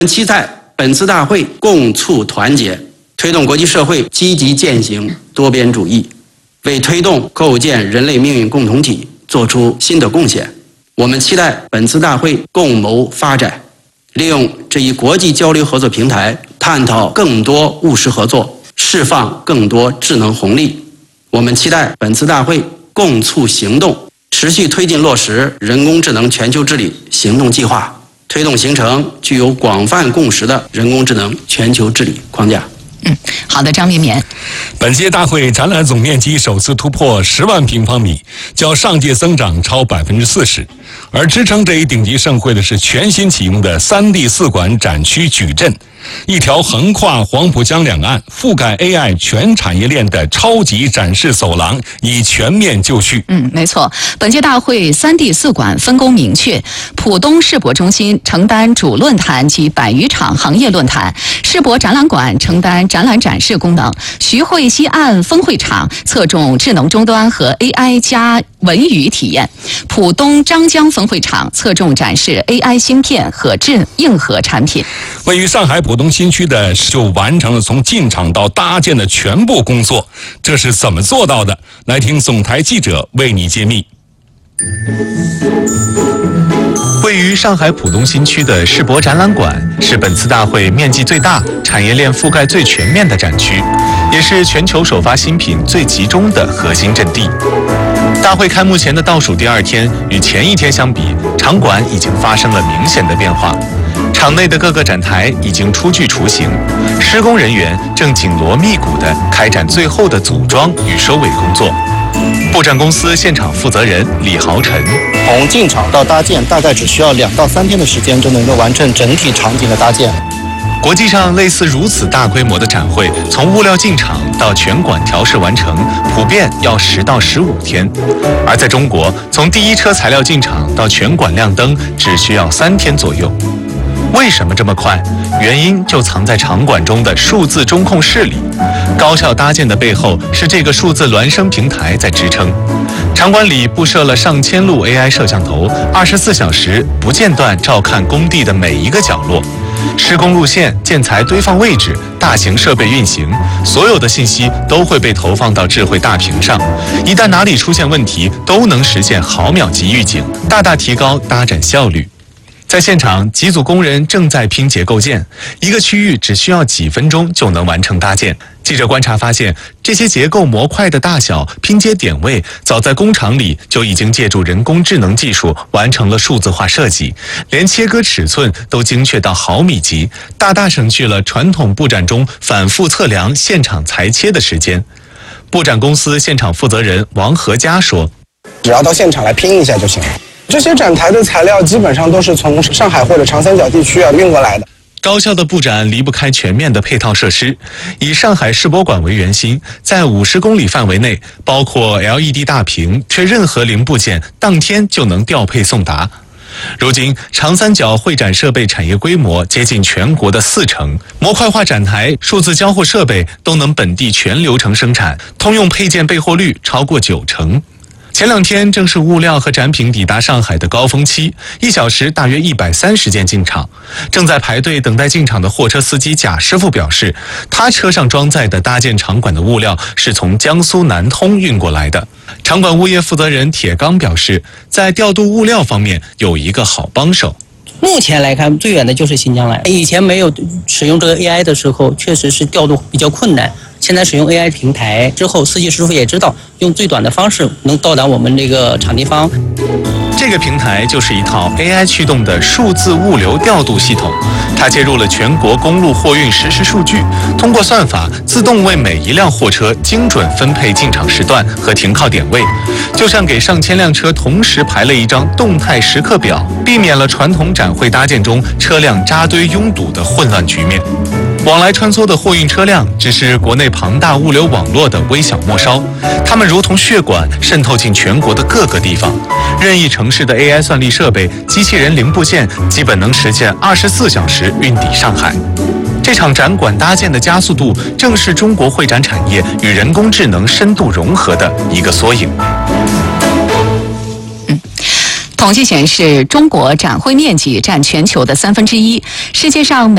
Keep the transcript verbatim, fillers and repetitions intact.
期待本次大会共促团结，推动国际社会积极践行多边主义，为推动构建人类命运共同体做出新的贡献。我们期待本次大会共谋发展，利用这一国际交流合作平台，探讨更多务实合作，释放更多智能红利。我们期待本次大会共促行动，持续推进落实人工智能全球治理行动计划，推动形成具有广泛共识的人工智能全球治理框架。 嗯，好的，张绵绵。 本届大会展览总面积首次突破十万平方米，较上届增长超百分之四十。而支撑这一顶级盛会的是全新启用的 三 D 四馆展区矩阵，一条横跨黄浦江两岸、覆盖 A I 全产业链的超级展示走廊已全面就绪。 嗯，没错。本届大会 三 D 四馆分工明确，浦东世博中心承担主论坛及百余场行业论坛，世博展览馆承担展览展示功能，徐汇西岸分会场侧重智能终端和 A I 加文娱体验，浦东张江分会场侧重展示 A I 芯片和智硬核产品。 位于上海浦东新区的就完成了从进场到搭建的全部工作，这是怎么做到的？来听总台记者为你揭秘。 位于上海浦东新区的世博展览馆是本次大会面积最大、产业链覆盖最全面的展区，也是全球首发新品最集中的核心阵地。大会开幕前的倒数第二天，与前一天相比，场馆已经发生了明显的变化。场内的各个展台已经初具雏形，施工人员正紧锣密鼓地开展最后的组装与收尾工作。布展公司现场负责人李豪晨： 从进场到搭建，大概只需要两到三天的时间就能够完成整体场景的搭建。 国际上类似如此大规模的展会，从物料进场到全馆调试完成，普遍要十到十五天；而在中国，从第一车材料进场到全馆亮灯，只需要三天左右。为什么这么快？原因就藏在场馆中的数字中控室里。高效搭建的背后是这个数字孪生平台在支撑。场馆里布设了上千路 A I 摄像头，二十四小时不间断照看工地的每一个角落。施工路线、建材堆放位置、大型设备运行，所有的信息都会被投放到智慧大屏上。一旦哪里出现问题，都能实现毫秒级预警，大大提高搭展效率。在现场，几组工人正在拼结构件，一个区域只需要几分钟就能完成搭建。记者观察发现，这些结构模块的大小、拼接点位，早在工厂里就已经借助人工智能技术完成了数字化设计，连切割尺寸都精确到毫米级，大大省去了传统布展中反复测量、现场裁切的时间。布展公司现场负责人王和佳说：“ 只要到现场来拼一下就行了。这些展台的材料基本上都是从上海或者长三角地区啊运过来的。” 高效的布展离不开全面的配套设施。以上海世博馆为圆心，在五十公里范围内，包括 L E D 大屏，缺任何零部件，当天就能调配送达。如今，长三角会展设备产业规模接近全国的四成，模块化展台、数字交互设备都能本地全流程生产，通用配件备货率超过九成。前两天正是物料和展品抵达上海的高峰期，一小时大约一百三十件进场。正在排队等待进场的货车司机贾师傅表示，他车上装载的搭建场馆的物料是从江苏南通运过来的。场馆物业负责人铁刚表示，在调度物料方面有一个好帮手。 目前来看，最远的就是新疆来。以前没有使用这个 A I 的时候，确实是调度比较困难。现在使用 A I 平台之后，司机师傅也知道用最短的方式能到达我们这个场地方。 这个平台就是一套 A I 驱动的数字物流调度系统，它接入了全国公路货运实时数据，通过算法自动为每一辆货车精准分配进场时段和停靠点位，就像给上千辆车同时排了一张动态时刻表，避免了传统展会搭建中车辆扎堆拥堵的混乱局面。往来穿梭的货运车辆只是国内庞大物流网络的微小末梢，它们如同血管渗透进全国的各个地方。任意城市的 A I 算力设备、机器人零部件基本能实现二十四小时运抵上海。这场展馆搭建的加速度，正是中国会展产业与人工智能深度融合的一个缩影。 统计显示，中国展会面积占全球的三分之一，世界上每